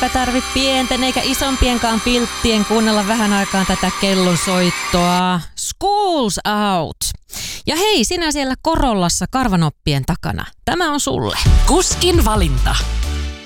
Eipä tarvi pienten eikä isompienkaan pilttien kuunnella vähän aikaan tätä kellonsoittoa. School's out. Ja hei, sinä siellä Korollassa karvanoppien takana. Tämä on sulle. Kuskin valinta.